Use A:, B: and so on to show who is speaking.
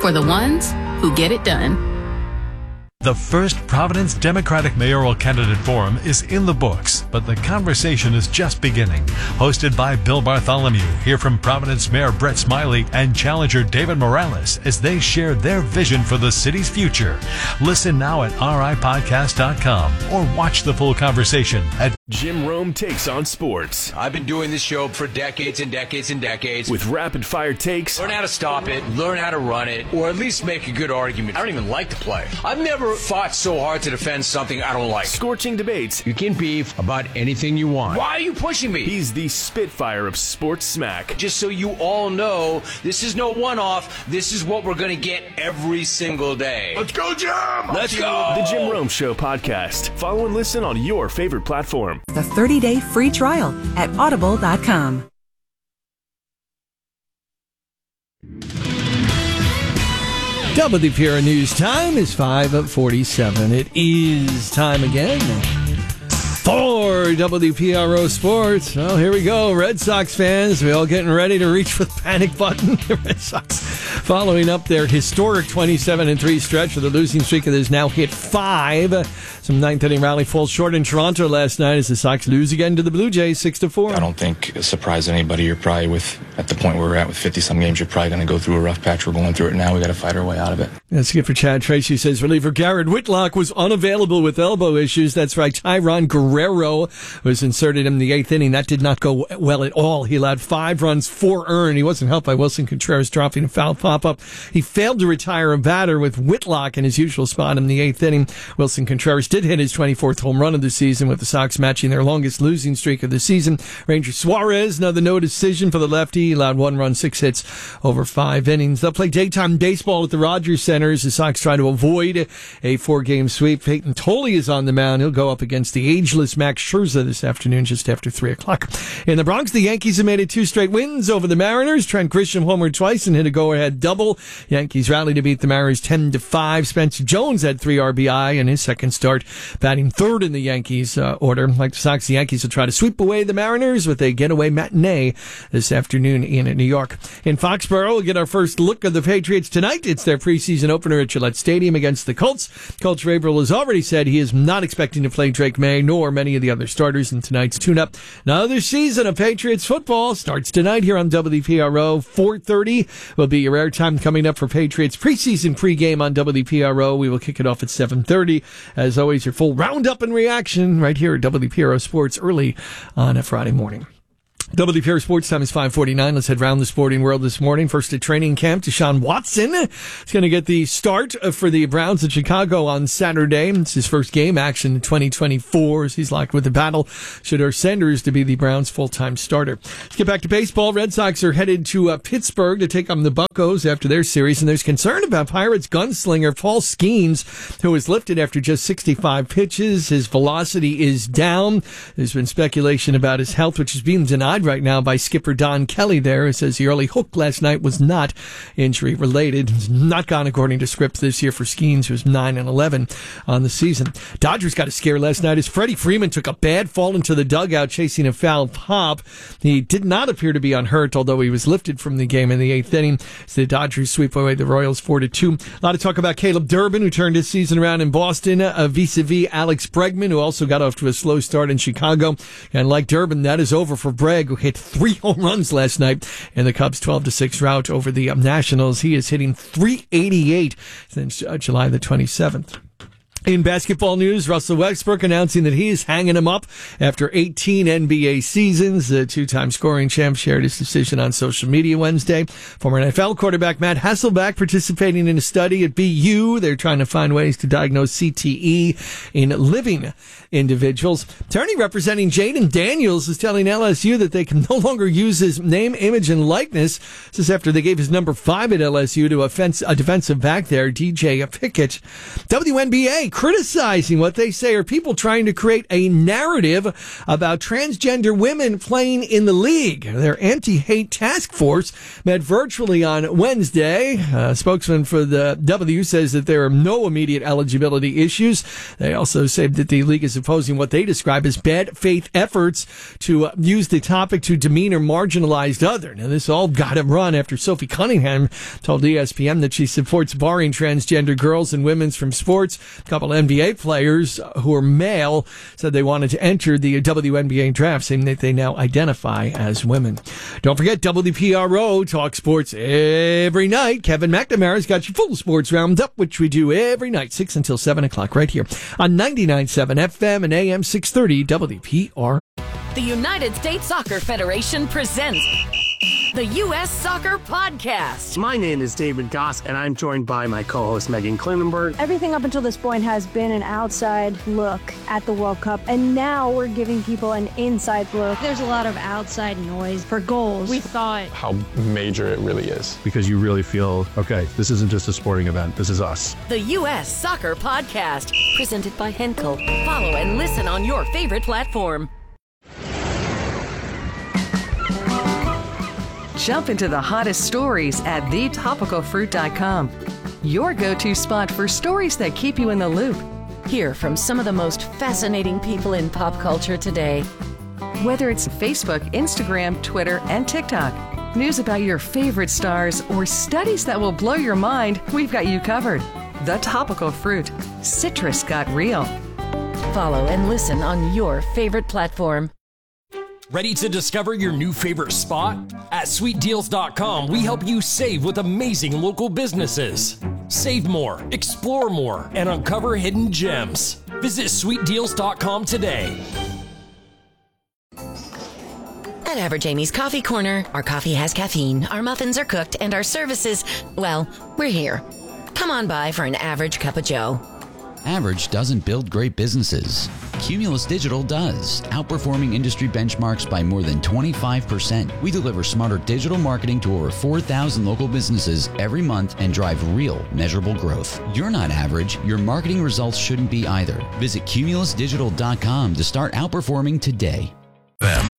A: for the ones who get it done.
B: The first Providence Democratic Mayoral Candidate Forum is in the books, but the conversation is just beginning. Hosted by Bill Bartholomew, hear from Providence Mayor Brett Smiley and challenger David Morales as they share their vision for the city's future. Listen now at ripodcast.com or watch the full conversation at
C: Jim Rome Takes on Sports.
D: I've been doing this show for decades and decades and decades.
C: With rapid-fire takes.
D: Learn how to stop it, learn how to run it, or at least make a good argument. I don't even like to play. I've never fought so hard to defend something I don't like.
C: Scorching debates.
D: You can beef about anything you want. Why are you pushing me?
C: He's the Spitfire of sports smack.
D: Just so you all know, this is no one-off. This is what we're going to get every single day. Let's go, Jim! Let's go!
C: The Jim Rome Show podcast. Follow and listen on your favorite platform.
E: The 30-day free trial at audible.com.
F: WPRO News Time is 5:47. It is time again for WPRO Sports. Well, here we go. Red Sox fans, we all getting ready to reach for the panic button. The Red Sox following up their historic 27-3 stretch with a losing streak that has now hit 5. Some ninth-inning rally falls short in Toronto last night as the Sox lose again to the Blue Jays 6-4.
G: I don't think it surprised anybody. You're probably at the point where we're at with 50-some games, you're probably going to go through a rough patch. We're going through it now. We got to fight our way out of it.
F: Skipper Chad Tracy says reliever Garrett Whitlock was unavailable with elbow issues. That's right. Tyron Guerrero was inserted in the 8th inning. That did not go well at all. He allowed 5 runs, 4 earned. He wasn't helped by Wilson Contreras dropping a foul pop-up. He failed to retire a batter with Whitlock in his usual spot in the 8th inning. Wilson Contreras did hit his 24th home run of the season, with the Sox matching their longest losing streak of the season. Ranger Suarez, another no decision for the lefty. He allowed 1 run, 6 hits over 5 innings. They'll play daytime baseball at the Rogers Center as the Sox try to avoid a 4-game sweep. Peyton Tolley is on the mound. He'll go up against the ageless Max Scherzer this afternoon just after 3 o'clock. In the Bronx, the Yankees have made it 2 straight wins over the Mariners. Trent Grisham homered twice and hit a go-ahead double. Yankees rallied to beat the Mariners 10-5. Spencer Jones had 3 RBI in his second start, batting 3rd in the Yankees order. Like the Sox, the Yankees will try to sweep away the Mariners with a getaway matinee this afternoon in New York. In Foxborough, we'll get our first look of the Patriots tonight. It's their preseason opener at Gillette Stadium against the Colts. Coach Vrabel has already said he is not expecting to play Drake May nor many of the other starters in tonight's tune-up. Another season of Patriots football starts tonight here on WPRO. 4:30 will be your airtime coming up for Patriots preseason pregame on WPRO. We will kick it off at 7:30. As always, your full roundup and reaction right here at WPRO Sports early on a Friday morning. WPRO Sports Time is 5:49. Let's head around the sporting world this morning. First at training camp, Deshaun Watson is going to get the start for the Browns at Chicago on Saturday. It's his first game action in 2024 as he's locked with the battle. Shedeur Sanders to be the Browns' full-time starter. Let's get back to baseball. Red Sox are headed to Pittsburgh to take on the Buccos after their series, and there's concern about Pirates gunslinger Paul Skeens, who was lifted after just 65 pitches. His velocity is down. There's been speculation about his health, which is being denied right now by skipper Don Kelly there. It says the early hook last night was not injury related. It's not gone according to script this year for Skeens, who's 9-11 on the season. Dodgers got a scare last night as Freddie Freeman took a bad fall into the dugout chasing a foul pop. He did not appear to be unhurt, although he was lifted from the game in the 8th inning. So the Dodgers sweep away the Royals 4-2. A lot of talk about Caleb Durbin, who turned his season around in Boston, vis-a-vis Alex Bregman, who also got off to a slow start in Chicago. And like Durbin, that is over for Bregg, who hit 3 home runs last night in the Cubs' 12-6 rout over the Nationals. He is hitting .388 since July the 27th. In basketball news, Russell Westbrook announcing that he is hanging him up after 18 NBA seasons. The 2-time scoring champ shared his decision on social media Wednesday. Former NFL quarterback Matt Hasselbeck participating in a study at BU. They're trying to find ways to diagnose CTE in living individuals. Attorney representing Jaden Daniels is telling LSU that they can no longer use his name, image, and likeness. This is after they gave his number 5 at LSU to a defensive back there, DJ Pickett. WNBA. criticizing what they say are people trying to create a narrative about transgender women playing in the league. Their anti-hate task force met virtually on Wednesday. A spokesman for the W says that there are no immediate eligibility issues. They also say that the league is opposing what they describe as bad faith efforts to use the topic to demean or marginalize others. Now, this all got him run after Sophie Cunningham told ESPN that she supports barring transgender girls and women from sports. A couple NBA players who are male said they wanted to enter the WNBA draft, saying that they now identify as women. Don't forget, WPRO talk sports every night. Kevin McNamara's got your full sports roundup, which we do every night, 6 until 7 o'clock, right here on 99.7 FM and AM 630 WPR.
H: The United States Soccer Federation presents the U.S. Soccer Podcast.
I: My name is David Goss, and I'm joined by my co-host Megan Klinenberg.
J: Everything up until this point has been an outside look at the World Cup, and now we're giving people an inside look.
K: There's a lot of outside noise for goals. We thought
L: how major it really is.
M: Because you really feel, okay, this isn't just a sporting event, this is us.
H: The U.S. Soccer Podcast, presented by Henkel. Follow and listen on your favorite platform.
N: Jump into the hottest stories at thetopicalfruit.com. Your go-to spot for stories that keep you in the loop.
H: Hear from some of the most fascinating people in pop culture today.
N: Whether it's Facebook, Instagram, Twitter, and TikTok, news about your favorite stars, or studies that will blow your mind, we've got you covered. The Topical Fruit. Citrus got real.
H: Follow and listen on your favorite platform.
O: Ready to discover your new favorite spot? At SweetDeals.com, we help you save with amazing local businesses. Save more, explore more, and uncover hidden gems. Visit SweetDeals.com today.
H: At Average Amy's Coffee Corner, our coffee has caffeine, our muffins are cooked, and our services, well, we're here. Come on by for an average cup of joe.
P: Average doesn't build great businesses. Cumulus Digital does, outperforming industry benchmarks by more than 25%. We deliver smarter digital marketing to over 4,000 local businesses every month and drive real, measurable growth. You're not average. Your marketing results shouldn't be either. Visit cumulusdigital.com to start outperforming today.